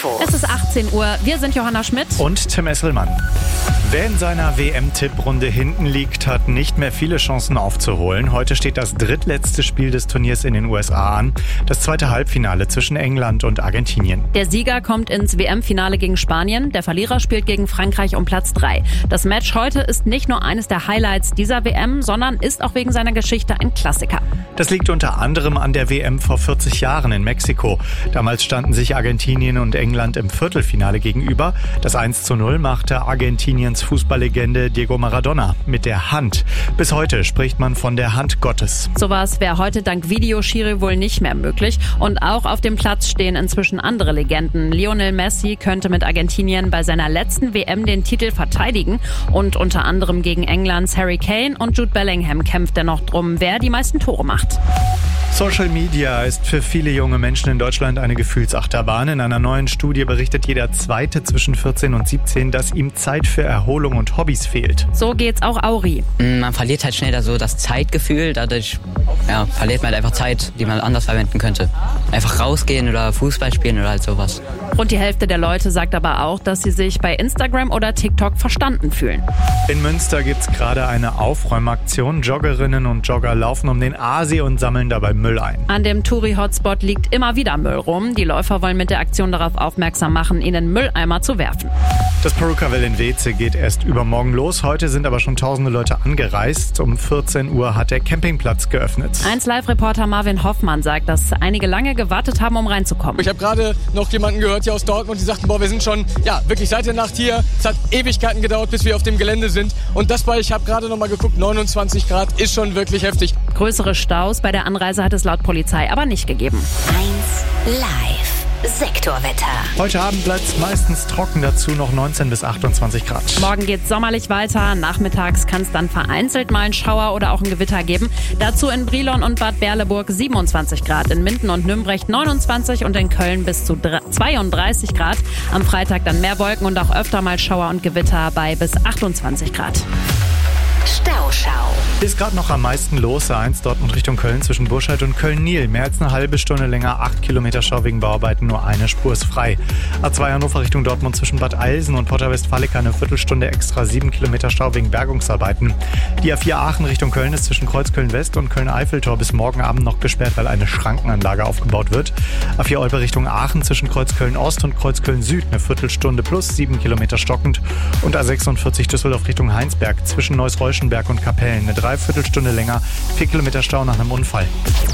Info. Es ist 18 Uhr. Wir sind Johanna Schmidt und Tim Esselmann. Wer in seiner WM-Tipprunde hinten liegt, hat nicht mehr viele Chancen aufzuholen. Heute steht das drittletzte Spiel des Turniers in den USA an. Das zweite Halbfinale zwischen England und Argentinien. Der Sieger kommt ins WM-Finale gegen Spanien. Der Verlierer spielt gegen Frankreich um Platz 3. Das Match heute ist nicht nur eines der Highlights dieser WM, sondern ist auch wegen seiner Geschichte ein Klassiker. Das liegt unter anderem an der WM vor 40 Jahren in Mexiko. Damals standen sich Argentinien und England im Viertelfinale gegenüber. Das 1:0 machte Argentiniens Fußballlegende Diego Maradona mit der Hand. Bis heute spricht man von der Hand Gottes. Sowas wäre heute dank Videoschiri wohl nicht mehr möglich. Und auch auf dem Platz stehen inzwischen andere Legenden. Lionel Messi könnte mit Argentinien bei seiner letzten WM den Titel verteidigen. Und unter anderem gegen Englands Harry Kane und Jude Bellingham kämpft er noch drum, wer die meisten Tore macht. Social Media ist für viele junge Menschen in Deutschland eine Gefühlsachterbahn. In einer neuen Studie berichtet jeder Zweite zwischen 14 und 17, dass ihm Zeit für Erholung und Hobbys fehlt. So geht's auch Auri. Man verliert halt schnell so das Zeitgefühl. Dadurch verliert man halt einfach Zeit, die man anders verwenden könnte. Einfach rausgehen oder Fußball spielen oder halt sowas. Rund die Hälfte der Leute sagt aber auch, dass sie sich bei Instagram oder TikTok verstanden fühlen. In Münster gibt's gerade eine Aufräumaktion. Joggerinnen und Jogger laufen um den Aasee und sammeln dabei Müll ein. An dem Touri-Hotspot liegt immer wieder Müll rum. Die Läufer wollen mit der Aktion darauf aufmerksam machen, ihn in Mülleimer zu werfen. Das Perukaville in Weeze geht erst übermorgen los. Heute sind aber schon tausende Leute angereist. Um 14 Uhr hat der Campingplatz geöffnet. 1Live-Reporter Marvin Hoffmann sagt, dass einige lange gewartet haben, um reinzukommen. Ich habe gerade noch jemanden gehört hier aus Dortmund, die sagten, wir sind schon wirklich seit der Nacht hier. Es hat Ewigkeiten gedauert, bis wir auf dem Gelände sind. Und das ich habe gerade noch mal geguckt, 29 Grad ist schon wirklich heftig. Größere Staus bei der Anreise hat es laut Polizei aber nicht gegeben. 1 Live Sektorwetter. Heute Abend bleibt es meistens trocken, dazu noch 19 bis 28 Grad. Morgen geht's sommerlich weiter. Nachmittags kann es dann vereinzelt mal einen Schauer oder auch ein Gewitter geben. Dazu in Brilon und Bad Berleburg 27 Grad, in Minden und Nümbrecht 29 und in Köln bis zu 32 Grad. Am Freitag dann mehr Wolken und auch öfter mal Schauer und Gewitter bei bis 28 Grad. Stauschau. Ist gerade noch am meisten los. A1 Dortmund Richtung Köln zwischen Burscheid und Köln-Nil. Mehr als eine halbe Stunde länger, 8 Kilometer Stau wegen Bauarbeiten, nur eine Spur ist frei. A2 Hannover Richtung Dortmund zwischen Bad Eilsen und Porta-Westfalica eine Viertelstunde extra, 7 Kilometer Stau wegen Bergungsarbeiten. Die A4 Aachen Richtung Köln ist zwischen Kreuzköln West und Köln-Eiffeltor bis morgen Abend noch gesperrt, weil eine Schrankenanlage aufgebaut wird. A4 Olpe Richtung Aachen zwischen Kreuzköln Ost und Kreuzköln Süd eine Viertelstunde plus 7 Kilometer stockend. Und A46 Düsseldorf Richtung Heinsberg zwischen Neuss-Reuschenberg und Kapellen eine Dreiviertelstunde länger, 4 Kilometer Stau nach einem Unfall.